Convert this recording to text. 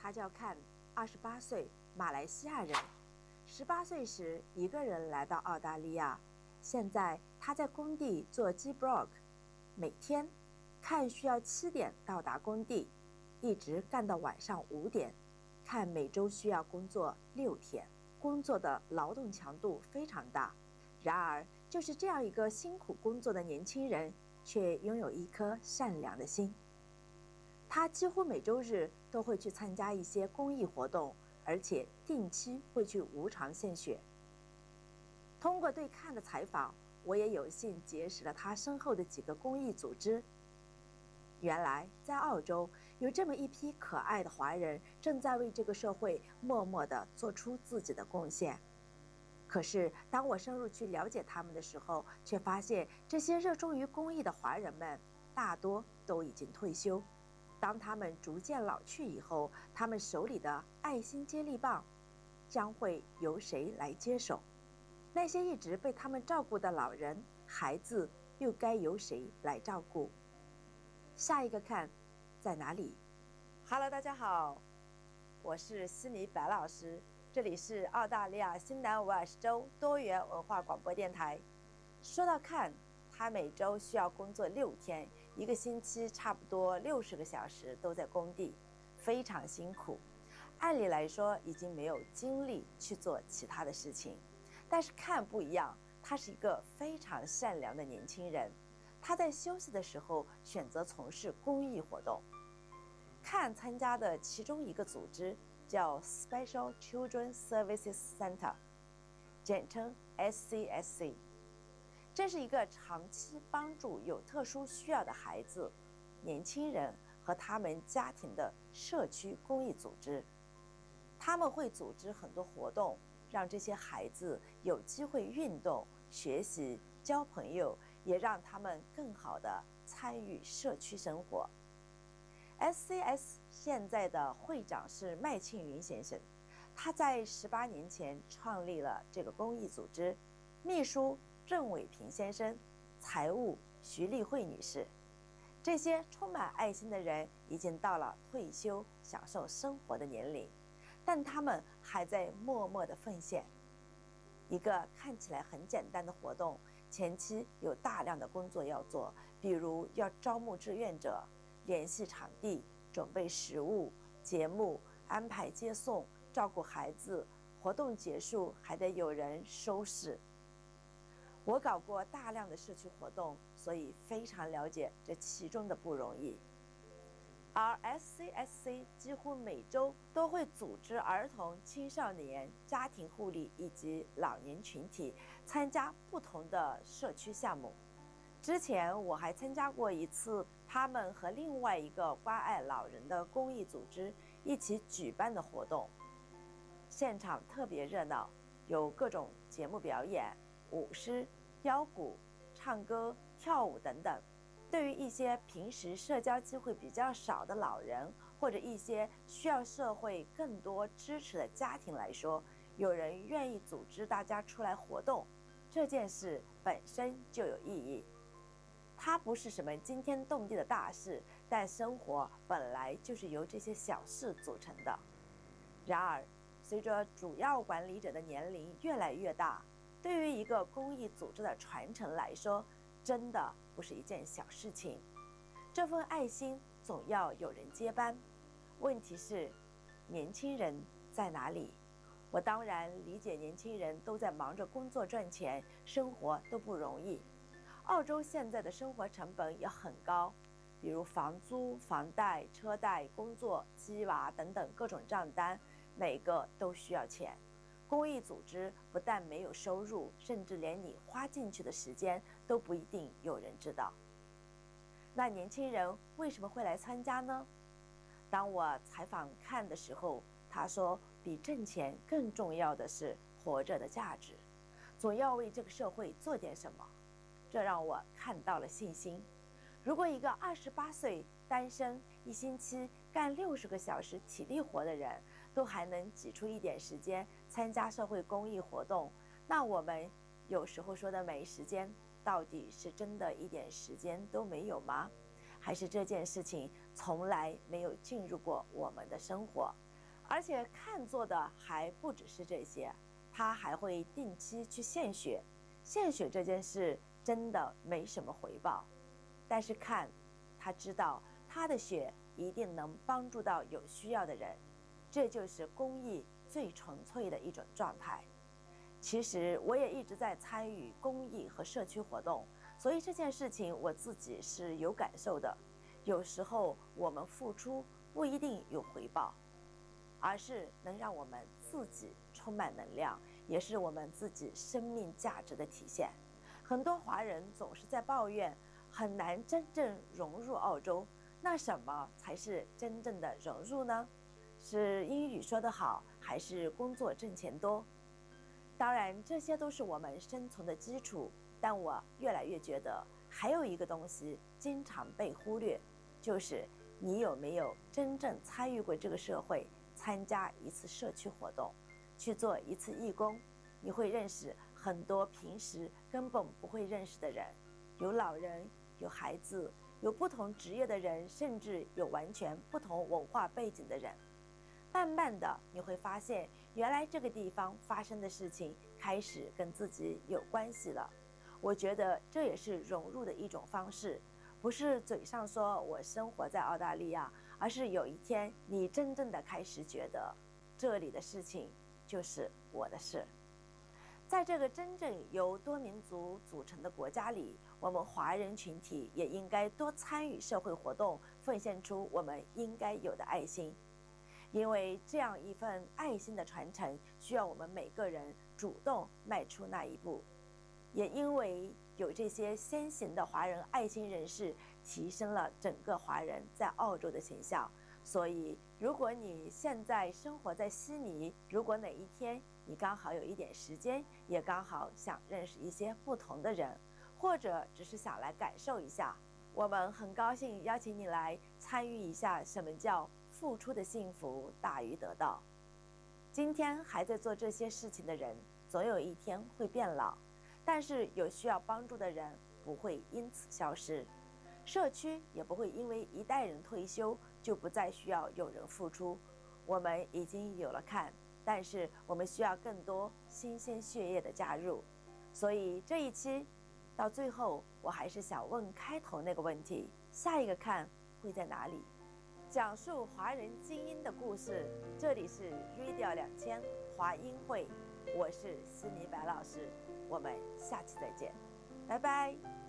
他叫看，28岁，马来西亚人。18岁时一个人来到澳大利亚，现在他在工地做 G-Block， 每天看需要7点到达工地，一直干到晚上5点。看每周需要工作6天，工作的劳动强度非常大。然而，就是这样一个辛苦工作的年轻人，却拥有一颗善良的心。他几乎每周日都会去参加一些公益活动，而且定期会去无偿献血。通过对看的采访，我也有幸结识了他身后的几个公益组织。原来在澳洲有这么一批可爱的华人，正在为这个社会默默地做出自己的贡献。可是当我深入去了解他们的时候，却发现这些热衷于公益的华人们大多都已经退休。当他们逐渐老去以后，他们手里的爱心接力棒将会由谁来接手？那些一直被他们照顾的老人、孩子又该由谁来照顾？下一个看在哪里 ？Hello， 大家好，我是悉尼白老师，这里是澳大利亚新南威尔士州多元文化广播电台。说到看，他每周需要工作6天，一个星期差不多60个小时都在工地，非常辛苦。按理来说，已经没有精力去做其他的事情，但是看不一样，他是一个非常善良的年轻人。他在休息的时候选择从事公益活动。看参加的其中一个组织叫 Special Children Services Center， 简称 SCSC。 这是一个长期帮助有特殊需要的孩子、年轻人和他们家庭的社区公益组织。他们会组织很多活动，让这些孩子有机会运动、学习、交朋友，也让他们更好地参与社区生活。SCS 现在的会长是麦庆云先生，他在18年前创立了这个公益组织，秘书郑伟平先生，财务徐丽慧女士。这些充满爱心的人已经到了退休享受生活的年龄，但他们还在默默地奉献。一个看起来很简单的活动，前期有大量的工作要做，比如要招募志愿者、联系场地、准备食物、节目、安排接送、照顾孩子，活动结束还得有人收拾。我搞过大量的社区活动，所以非常了解这其中的不容易。而 SCSC 几乎每周都会组织儿童、青少年、家庭护理以及老年群体参加不同的社区项目。之前我还参加过一次他们和另外一个关爱老人的公益组织一起举办的活动，现场特别热闹，有各种节目表演、舞狮、腰鼓、唱歌、跳舞等等。对于一些平时社交机会比较少的老人，或者一些需要社会更多支持的家庭来说，有人愿意组织大家出来活动，这件事本身就有意义。它不是什么惊天动地的大事，但生活本来就是由这些小事组成的。然而，随着主要管理者的年龄越来越大，对于一个公益组织的传承来说，真的不是一件小事情。这份爱心总要有人接班，问题是年轻人在哪里？我当然理解年轻人都在忙着工作赚钱，生活都不容易。澳洲现在的生活成本也很高，比如房租、房贷、车贷、工作、鸡娃等等各种账单，每个都需要钱。公益组织不但没有收入，甚至连你花进去的时间都不一定有人知道。那年轻人为什么会来参加呢？当我采访看的时候，他说比挣钱更重要的是活着的价值，总要为这个社会做点什么，这让我看到了信心。如果一个28岁单身，一星期干60个小时体力活的人都还能挤出一点时间参加社会公益活动，那我们有时候说的没时间，到底是真的一点时间都没有吗？还是这件事情从来没有进入过我们的生活？ 而且看做的还不只是这些，他还会定期去献血。献血这件事真的没什么回报，但是看，他知道他的血一定能帮助到有需要的人，这就是公益最纯粹的一种状态。其实我也一直在参与公益和社区活动，所以这件事情我自己是有感受的。有时候我们付出不一定有回报，而是能让我们自己充满能量，也是我们自己生命价值的体现。很多华人总是在抱怨很难真正融入澳洲，那什么才是真正的融入呢？是英语说得好，还是工作挣钱多？当然，这些都是我们生存的基础，但我越来越觉得还有一个东西经常被忽略，就是你有没有真正参与过这个社会，参加一次社区活动，去做一次义工。你会认识很多平时根本不会认识的人，有老人，有孩子，有不同职业的人，甚至有完全不同文化背景的人。慢慢的你会发现，原来这个地方发生的事情开始跟自己有关系了。我觉得这也是融入的一种方式，不是嘴上说我生活在澳大利亚，而是有一天你真正的开始觉得这里的事情就是我的事。在这个真正由多民族组成的国家里，我们华人群体也应该多参与社会活动，奉献出我们应该有的爱心。因为这样一份爱心的传承，需要我们每个人主动迈出那一步。也因为有这些先行的华人爱心人士，提升了整个华人在澳洲的形象。所以，如果你现在生活在悉尼，如果哪一天你刚好有一点时间，也刚好想认识一些不同的人，或者只是想来感受一下，我们很高兴邀请你来参与一下什么叫付出的幸福大于得到。今天还在做这些事情的人，总有一天会变老，但是有需要帮助的人不会因此消失，社区也不会因为一代人退休就不再需要有人付出。我们已经有了看，但是我们需要更多新鲜血液的加入。所以这一期到最后，我还是想问开头那个问题：下一个看会在哪里？讲述华人精英的故事，这里是 Radio 2000华英会，我是悉尼白老师，我们下期再见，拜拜。